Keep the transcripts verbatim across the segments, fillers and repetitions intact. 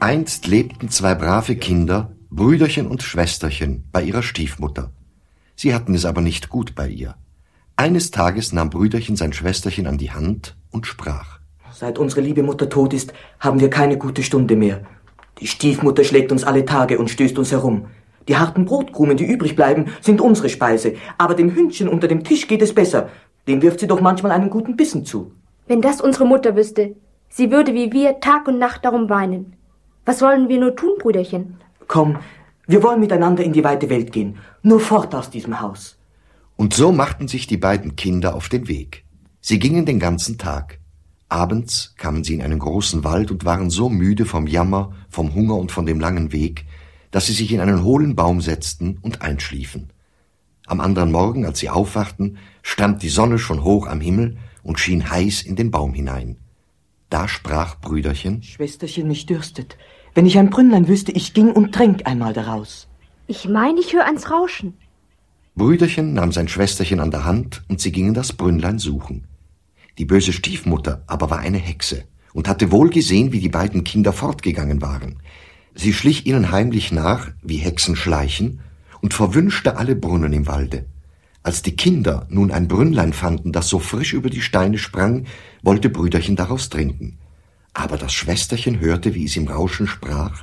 Einst lebten zwei brave Kinder, Brüderchen und Schwesterchen, bei ihrer Stiefmutter. Sie hatten es aber nicht gut bei ihr. Eines Tages nahm Brüderchen sein Schwesterchen an die Hand und sprach: Seit unsere liebe Mutter tot ist, haben wir keine gute Stunde mehr. Die Stiefmutter schlägt uns alle Tage und stößt uns herum. Die harten Brotkrumen, die übrig bleiben, sind unsere Speise. Aber dem Hündchen unter dem Tisch geht es besser. Dem wirft sie doch manchmal einen guten Bissen zu. Wenn das unsere Mutter wüsste, sie würde wie wir Tag und Nacht darum weinen. Was wollen wir nur tun, Brüderchen? Komm, wir wollen miteinander in die weite Welt gehen. Nur fort aus diesem Haus. Und so machten sich die beiden Kinder auf den Weg. Sie gingen den ganzen Tag. Abends kamen sie in einen großen Wald und waren so müde vom Jammer, vom Hunger und von dem langen Weg, dass sie sich in einen hohlen Baum setzten und einschliefen. Am anderen Morgen, als sie aufwachten, stand die Sonne schon hoch am Himmel und schien heiß in den Baum hinein. Da sprach Brüderchen: Schwesterchen, mich dürstet. Wenn ich ein Brünnlein wüsste, ich ging und tränk einmal daraus. Ich meine, ich höre ans Rauschen. Brüderchen nahm sein Schwesterchen an der Hand und sie gingen das Brünnlein suchen. Die böse Stiefmutter aber war eine Hexe und hatte wohl gesehen, wie die beiden Kinder fortgegangen waren. Sie schlich ihnen heimlich nach, wie Hexen schleichen, und verwünschte alle Brunnen im Walde. Als die Kinder nun ein Brünnlein fanden, das so frisch über die Steine sprang, wollte Brüderchen daraus trinken. Aber das Schwesterchen hörte, wie es im Rauschen sprach: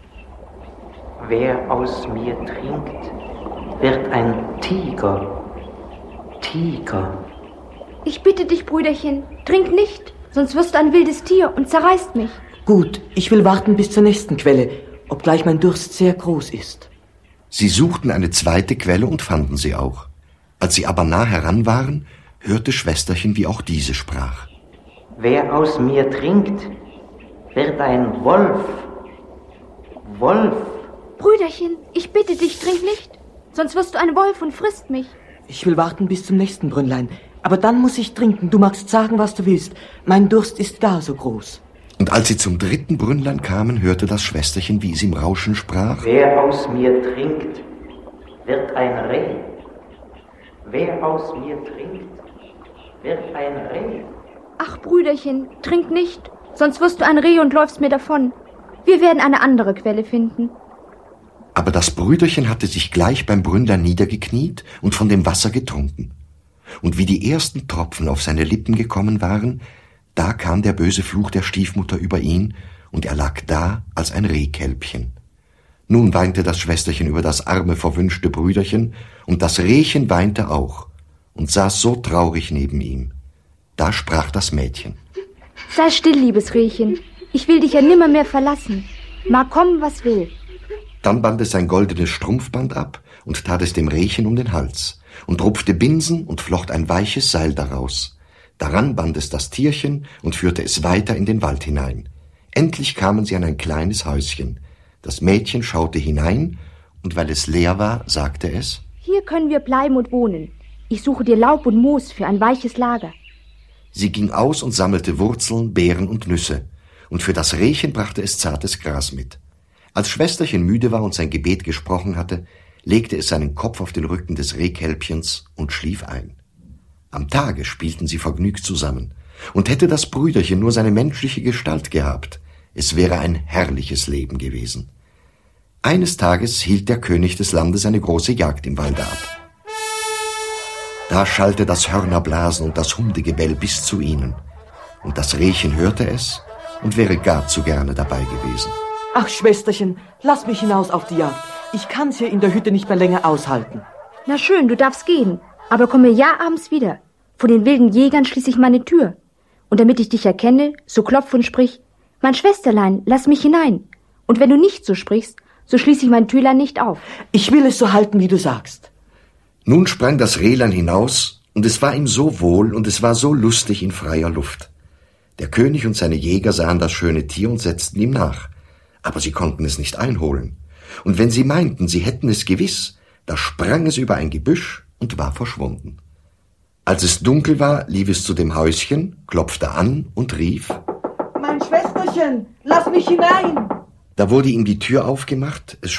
Wer aus mir trinkt, wird ein Tiger. Tiger. Ich bitte dich, Brüderchen, trink nicht, sonst wirst du ein wildes Tier und zerreißt mich. Gut, ich will warten bis zur nächsten Quelle, obgleich mein Durst sehr groß ist. Sie suchten eine zweite Quelle und fanden sie auch. Als sie aber nah heran waren, hörte Schwesterchen, wie auch diese sprach: Wer aus mir trinkt, wird ein Wolf. Wolf. Brüderchen, ich bitte dich, trink nicht, sonst wirst du ein Wolf und frisst mich. Ich will warten bis zum nächsten Brünnlein, aber dann muss ich trinken. Du magst sagen, was du willst. Mein Durst ist gar so groß. Und als sie zum dritten Brünnlein kamen, hörte das Schwesterchen, wie es im Rauschen sprach: Wer aus mir trinkt, wird ein Reh. Wer aus mir trinkt, wird ein Reh. Ach, Brüderchen, trink nicht, sonst wirst du ein Reh und läufst mir davon. Wir werden eine andere Quelle finden. Aber das Brüderchen hatte sich gleich beim Brünnlein niedergekniet und von dem Wasser getrunken. Und wie die ersten Tropfen auf seine Lippen gekommen waren, da kam der böse Fluch der Stiefmutter über ihn, und er lag da als ein Rehkälbchen. Nun weinte das Schwesterchen über das arme, verwünschte Brüderchen, und das Rehchen weinte auch und saß so traurig neben ihm. Da sprach das Mädchen: Sei still, liebes Rehchen, ich will dich ja nimmermehr verlassen. Mag kommen, was will. Dann band es sein goldenes Strumpfband ab und tat es dem Rehchen um den Hals und rupfte Binsen und flocht ein weiches Seil daraus. Daran band es das Tierchen und führte es weiter in den Wald hinein. Endlich kamen sie an ein kleines Häuschen. Das Mädchen schaute hinein, und weil es leer war, sagte es: Hier können wir bleiben und wohnen. Ich suche dir Laub und Moos für ein weiches Lager. Sie ging aus und sammelte Wurzeln, Beeren und Nüsse, und für das Rehchen brachte es zartes Gras mit. Als Schwesterchen müde war und sein Gebet gesprochen hatte, legte es seinen Kopf auf den Rücken des Rehkälbchens und schlief ein. Am Tage spielten sie vergnügt zusammen, und hätte das Brüderchen nur seine menschliche Gestalt gehabt, es wäre ein herrliches Leben gewesen. Eines Tages hielt der König des Landes eine große Jagd im Walde ab. Da schallte das Hörnerblasen und das Hundegebell bis zu ihnen, und das Rehchen hörte es und wäre gar zu gerne dabei gewesen. Ach, Schwesterchen, lass mich hinaus auf die Jagd. Ich kann's hier in der Hütte nicht mehr länger aushalten. Na schön, du darfst gehen, aber komme ja abends wieder. Vor den wilden Jägern schließe ich meine Tür. Und damit ich dich erkenne, so klopf und sprich: Mein Schwesterlein, lass mich hinein. Und wenn du nicht so sprichst, so schließe ich mein Türlein nicht auf. Ich will es so halten, wie du sagst. Nun sprang das Rehlein hinaus, und es war ihm so wohl und es war so lustig in freier Luft. Der König und seine Jäger sahen das schöne Tier und setzten ihm nach, aber sie konnten es nicht einholen. Und wenn sie meinten, sie hätten es gewiss, da sprang es über ein Gebüsch und war verschwunden. Als es dunkel war, lief es zu dem Häuschen, klopfte an und rief: Mein Schwesterchen, lass mich hinein! Da wurde ihm die Tür aufgemacht, es